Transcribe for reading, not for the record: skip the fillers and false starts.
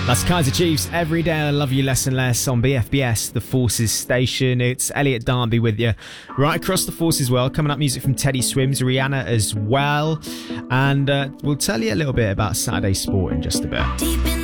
That's Kaiser Chiefs, Every Day I Love You Less and Less on BFBS, the Forces station. It's Elliot Darby with you right across the Forces world. Coming up, music from Teddy Swims, Rihanna as well. And we'll tell you a little bit about Saturday Sport in just a bit.